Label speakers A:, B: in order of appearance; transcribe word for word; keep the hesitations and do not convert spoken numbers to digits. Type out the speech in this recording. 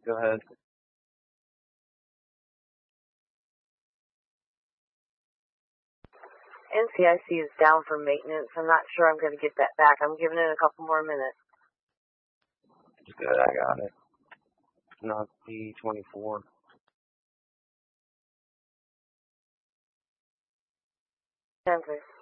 A: Go ahead.
B: N C I C is down for maintenance. I'm not sure I'm going to get that back. I'm giving it a couple more minutes.
A: Good, I got it. Not P twenty-four.
B: Denver.